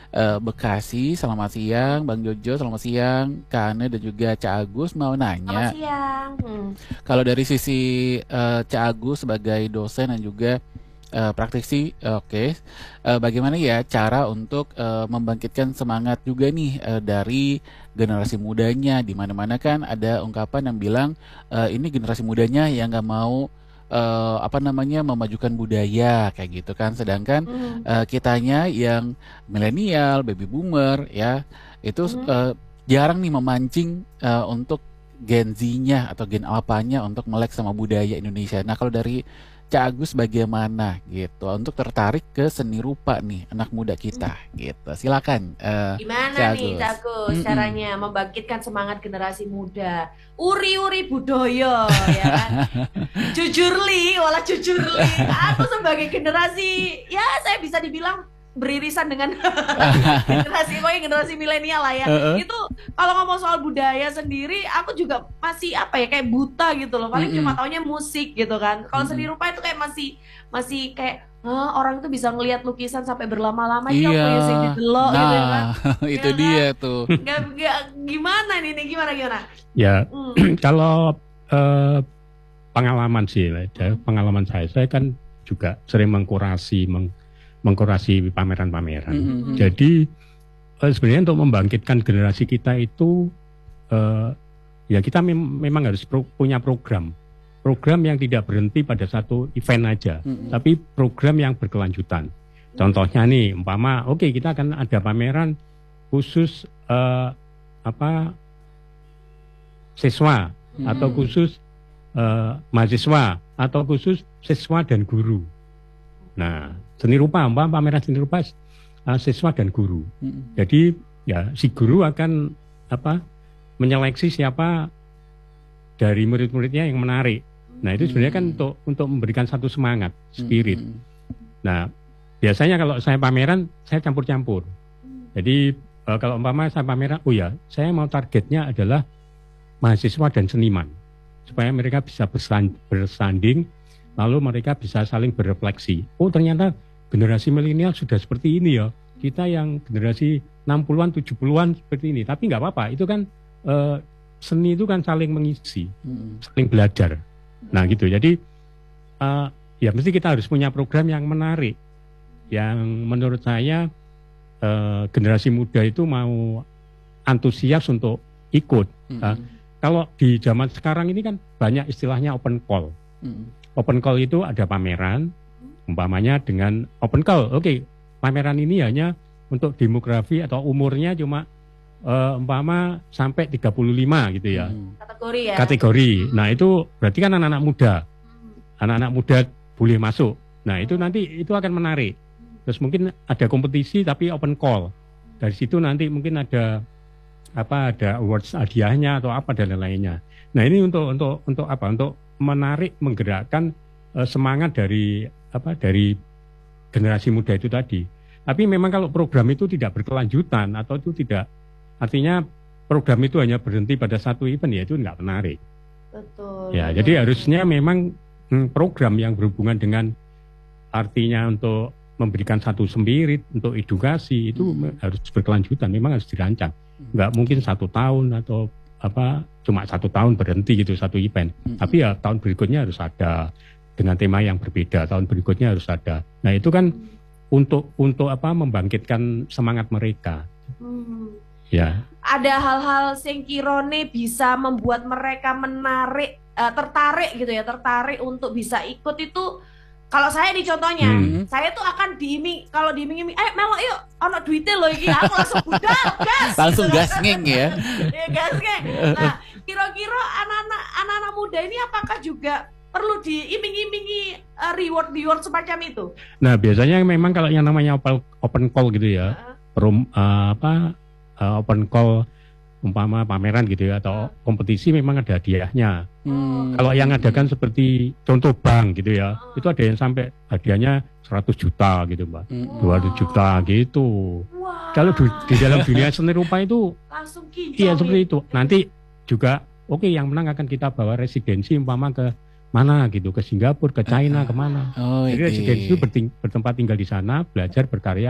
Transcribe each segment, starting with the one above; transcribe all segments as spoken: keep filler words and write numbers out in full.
eh, Bekasi. Selamat siang, Bang Jojo. Selamat siang, Kak Ane dan juga Cak Agus. Mau Selamat nanya, siang. Hmm. kalau dari sisi eh, Cak Agus sebagai dosen dan juga eh, praktisi, eh, oke, Eh, bagaimana ya cara untuk eh, membangkitkan semangat juga nih eh, dari generasi mudanya? Di mana-mana kan ada ungkapan yang bilang eh, ini generasi mudanya yang nggak mau eh, apa namanya memajukan budaya kayak gitu kan, sedangkan Hmm. eh, kitanya yang milenial, baby boomer ya itu Hmm. eh, jarang nih memancing eh, untuk Gen Z-nya atau Gen Alpanya untuk melek sama budaya Indonesia. Nah, kalau dari Cak Agus bagaimana gitu untuk tertarik ke seni rupa nih anak muda kita gitu. Silakan eh, Gimana Cak nih, Agus. Cagus, Mm-mm. caranya membangkitkan semangat generasi muda? Uri-uri budaya, ya kan? Jujurli, walah jujurli. Aku sebagai generasi, ya saya bisa dibilang beririsan dengan generasi, pokoknya generasi milenial lah ya. Heeh. Itu kalau ngomong soal budaya sendiri, aku juga masih apa ya kayak buta gitu loh. Paling cuma Mm-mm. taunya musik gitu kan. Kalau seni Mm-mm. rupa itu kayak masih masih kayak "Hah, orang itu bisa ngelihat lukisan sampai berlama-lama iki Iya. apa ya sing didelok gitu ya kan. Nah, Ya itu kan? dia tuh. Nggak, nggak gimana nih nih gimana gimana? Ya, Hmm. kalau eh, pengalaman sih, ya, Hmm. pengalaman saya, saya kan juga sering mengkurasi, meng, mengkurasi pameran-pameran. Mm-mm. Jadi eh, sebenarnya untuk membangkitkan generasi kita itu, eh, ya kita mem- memang harus pro- punya program, program yang tidak berhenti pada satu event aja, Mm-mm. tapi program yang berkelanjutan. Contohnya nih, umpama, oke kita akan ada pameran khusus eh, apa siswa atau Hmm. khusus eh, mahasiswa atau khusus siswa dan guru. Nah, seni rupa, umpama pameran seni rupa eh, siswa dan guru. Mm-mm. Jadi ya si guru akan apa menyeleksi siapa dari murid-muridnya yang menarik. Nah, itu sebenarnya kan Hmm. untuk untuk memberikan satu semangat, spirit. Mm-mm. Nah, biasanya kalau saya pameran saya campur-campur. Jadi eh, kalau umpama saya pameran, oh ya, saya mau targetnya adalah mahasiswa dan seniman supaya mereka bisa bersan- bersanding, lalu mereka bisa saling berefleksi. Oh, ternyata generasi milenial sudah seperti ini ya. Kita yang generasi enam puluhan, tujuh puluhan seperti ini. Tapi nggak apa-apa, itu kan eh, seni itu kan saling mengisi, Mm-mm. saling belajar. Nah, gitu. Jadi eh, ya mesti kita harus punya program yang menarik, yang menurut saya eh, generasi muda itu mau antusias untuk ikut. Mm-mm. Nah, kalau di zaman sekarang ini kan banyak istilahnya open call. Mm-mm. Open call itu ada pameran, umpamanya dengan open call. Oke, pameran ini hanya untuk demografi atau umurnya cuma eh, umpama sampai tiga puluh lima gitu ya. Mm-mm. Kategori ya. Kategori. Nah, itu berarti kan anak-anak muda. Hmm. Anak-anak muda boleh masuk. Nah, itu nanti itu akan menarik. Terus mungkin ada kompetisi tapi open call. Dari situ nanti mungkin ada apa ada awards hadiahnya atau apa dan lain-lainnya. Nah, ini untuk untuk untuk apa? Untuk menarik, menggerakkan eh, semangat dari apa dari generasi muda itu tadi. Tapi memang kalau program itu tidak berkelanjutan atau itu tidak, artinya program itu hanya berhenti pada satu event, ya itu nggak menarik. Betul. Ya, betul. jadi harusnya memang hmm, program yang berhubungan dengan artinya untuk memberikan satu spirit, untuk edukasi itu Hmm. me- harus berkelanjutan, memang harus dirancang. Nggak mungkin satu tahun atau apa cuma satu tahun berhenti gitu satu event. Mm-mm. Tapi ya tahun berikutnya harus ada dengan tema yang berbeda, tahun berikutnya harus ada. Nah, itu kan untuk untuk apa membangkitkan semangat mereka. Hmm. Ya. Ada hal-hal sing kirone bisa membuat mereka menarik, eh, tertarik gitu ya, tertarik untuk bisa ikut itu. Kalau saya nih contohnya, Hmm. saya tuh akan diiming, kalau diiming-iming, eh melok yuk, ono duitnya loh iki, aku langsung budal, gas. Langsung gitu kan. gas ngeng ya. Ya gas ngeng. Nah, kira-kira anak-anak anak-anak muda ini apakah juga perlu diiming-imingi eh, reward-reward semacam itu? Nah, biasanya memang kalau yang namanya open, open call gitu ya, Heeh. perum, eh, apa eh, open call umpama pameran gitu ya atau kompetisi memang ada hadiahnya. Hmm. Kalau yang adakan seperti contoh bank gitu ya, Oh. itu ada yang sampai hadiahnya seratus juta gitu, Mbak. Mm-mm. dua ratus juta gitu. Wah. Kalau du- di dalam dunia seni rupa itu langsung kinclong iya nih. seperti itu. Nanti juga oke yang menang akan kita bawa residensi umpama ke mana gitu, ke Singapura, ke China, kemana. Oh, Jadi itu. residensi itu berting- bertempat tinggal di sana, belajar, berkarya,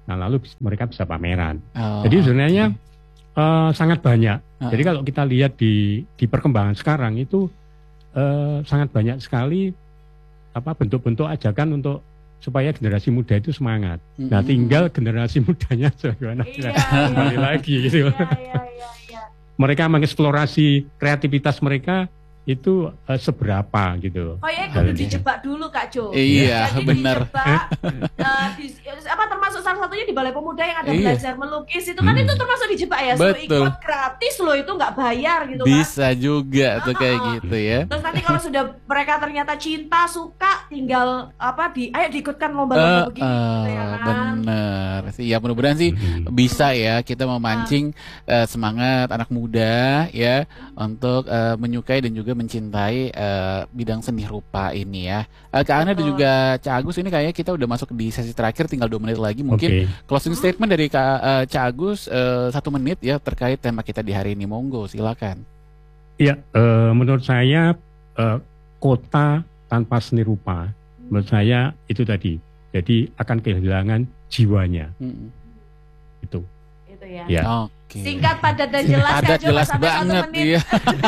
Nah lalu mereka bisa pameran. Oh, Jadi sebenarnya oke. uh, sangat banyak. Uh-uh. Jadi kalau kita lihat di di perkembangan sekarang itu uh, sangat banyak sekali apa bentuk-bentuk ajakan untuk supaya generasi muda itu semangat. Mm-mm. Nah tinggal generasi mudanya bagaimana Iya, kembali iya. lagi gitu. Iya, iya, iya, iya. Mereka mengeksplorasi kreativitas mereka itu uh, seberapa gitu. Kayaknya kudu Halnya. dijebak dulu Kak Jo. Iya, Jadi benar. dijebak, eh, di- apa termasuk salah satunya di Balai Pemuda yang ada Iya. belajar melukis itu kan Hmm. itu termasuk dijebak ya. Suruh Betul. ikut gratis loh, itu nggak bayar gitu kan. Bisa juga tuh kayak Uh-uh. gitu ya. Terus nanti kalau sudah mereka ternyata cinta, suka, tinggal apa di ayo diikutkan Eh, lomba-lomba begini eh, gitu ya kan. bener sih ya, mudah-mudahan sih Mhm. bisa ya kita memancing eh, semangat anak muda ya untuk eh, menyukai dan juga mencintai eh, bidang seni rupa ini ya. Eh, Kak Ana dan Betul. juga Cak Agus, ini kayaknya kita udah masuk di sesi terakhir, tinggal dua menit lagi mungkin. Oke. Closing statement dari Kak eh, Cak Agus eh, satu menit ya terkait tema kita di hari ini, monggo silakan. Iya, eh, menurut saya eh, kota tanpa seni rupa, menurut saya itu tadi, jadi akan kehilangan jiwanya Mm-mm. itu. Itu ya. Ya. Oke. Singkat, padat dan jelas Padat, Kak Jo, jelas sampai satu banget menit. ya.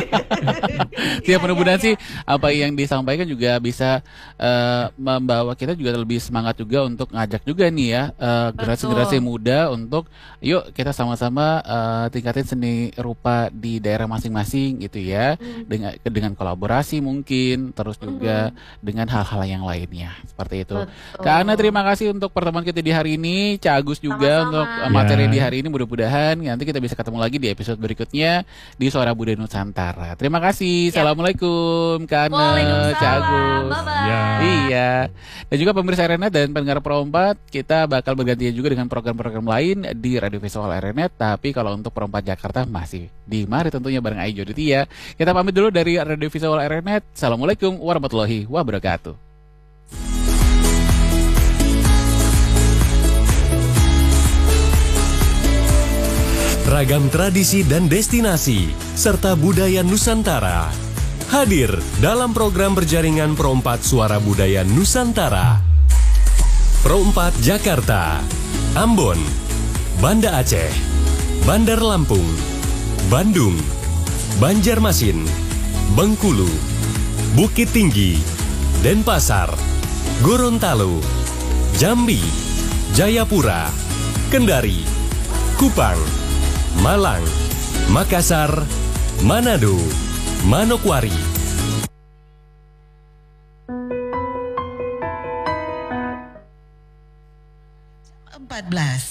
Iya, Ya mudah-mudahan iya, sih apa yang disampaikan juga bisa eh, membawa kita juga lebih semangat juga untuk ngajak juga nih ya eh, generasi-generasi Betul. muda untuk yuk kita sama-sama eh, tingkatin seni rupa di daerah masing-masing gitu ya, Hmm. dengan dengan kolaborasi mungkin, terus juga dengan hal-hal yang lainnya seperti itu. Betul. Kak Ana, terima kasih untuk pertemuan kita di hari ini. Cak Agus juga Sama-sama. untuk eh, materi Ya. di hari ini. Mudah-mudahan nanti kita bisa ketemu lagi di episode berikutnya di Suara Budaya Nusantara. Terima kasih. Ya. Assalamualaikum Kak Ana, Cak Waalaikumsalam. Agus. Bye-bye. Ya. Iya. Dan juga pemirsa R N Net dan pendengar Pro empat, kita bakal bergantian juga dengan program-program lain di Radio Visual R N Net. Tapi kalau untuk Pro empat Jakarta masih di Mari tentunya bareng Ayu Joditia. Kita pamit dulu dari Radio Visual R N Net. Assalamualaikum warahmatullahi wabarakatuh. Ragam tradisi dan destinasi, serta budaya Nusantara. Hadir dalam program berjaringan Pro empat Suara Budaya Nusantara. Pro empat Jakarta, Ambon, Banda Aceh, Bandar Lampung, Bandung, Banjarmasin, Bengkulu, Bukit Tinggi, Denpasar, Gorontalo, Jambi, Jayapura, Kendari, Kupang, Malang, Makassar, Manado, Manokwari. empat belas.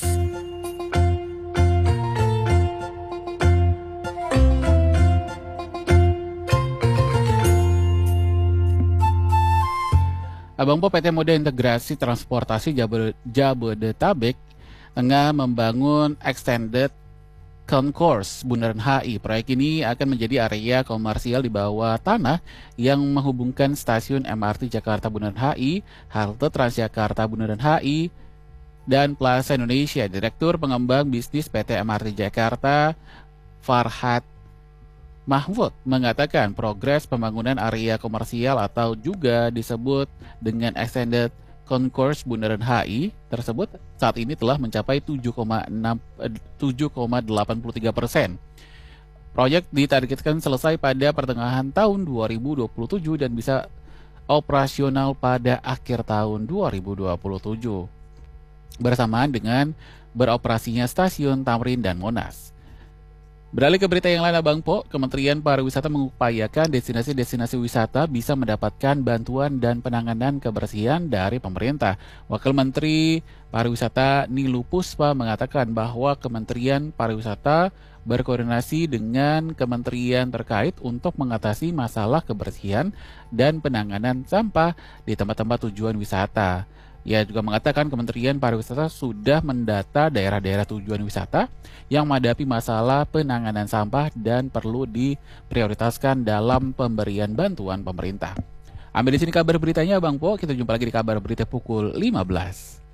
Abang Po, P T Moda Integrasi Transportasi Jabo- Jabodetabek tengah membangun Extended Concourse Bundaran H I. Proyek ini akan menjadi area komersial di bawah tanah yang menghubungkan stasiun M R T Jakarta Bundaran H I, halte Transjakarta Bundaran H I, dan Plaza Indonesia. Direktur Pengembang Bisnis P T M R T Jakarta, Farhad Mahfud, mengatakan progres pembangunan area komersial atau juga disebut dengan Extended Concourse Bundaran H I tersebut saat ini telah mencapai tujuh koma delapan puluh tiga persen. Proyek ditargetkan selesai pada pertengahan tahun dua ribu dua puluh tujuh dan bisa operasional pada akhir tahun dua ribu dua puluh tujuh. Bersamaan dengan beroperasinya stasiun Tamrin dan Monas. Beralih ke berita yang lain, Abang Po, Kementerian Pariwisata mengupayakan destinasi-destinasi wisata bisa mendapatkan bantuan dan penanganan kebersihan dari pemerintah. Wakil Menteri Pariwisata Nilu Puspa mengatakan bahwa Kementerian Pariwisata berkoordinasi dengan kementerian terkait untuk mengatasi masalah kebersihan dan penanganan sampah di tempat-tempat tujuan wisata. Ia juga mengatakan Kementerian Pariwisata sudah mendata daerah-daerah tujuan wisata yang menghadapi masalah penanganan sampah dan perlu diprioritaskan dalam pemberian bantuan pemerintah. Ambil di sini kabar beritanya, Bang Po. Kita jumpa lagi di kabar berita pukul lima belas.